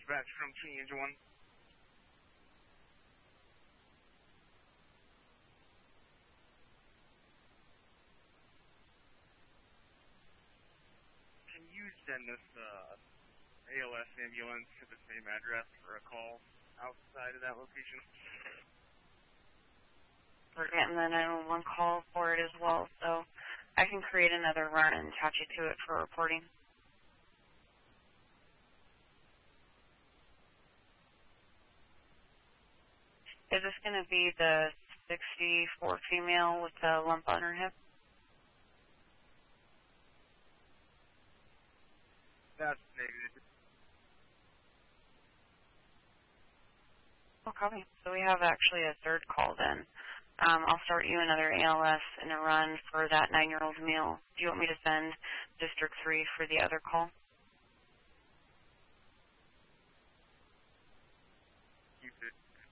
dispatch from King Angel 1. Can you send us ALS ambulance to the same address for a call outside of that location? We're getting the 911 call for it as well, so I can create another run and attach you to it for reporting. Is this going to be the 64 female with the lump on her hip? That's negative. Oh, copy. So we have actually a third call then. I'll start you another ALS in a run for that 9-year-old male. Do you want me to send District 3 for the other call? Keep it